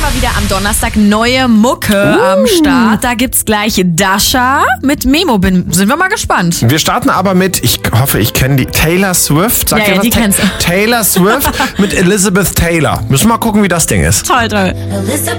haben wir wieder am Donnerstag neue Mucke am Start. Da gibt's gleich Dasha mit Memo. Sind wir mal gespannt. Wir starten aber mit, ich hoffe, ich kenne die, Taylor Swift. Sagt ihr was? Die kennst du. Taylor Swift mit Elizabeth Taylor. Müssen wir mal gucken, wie das Ding ist. Toll. Elizabeth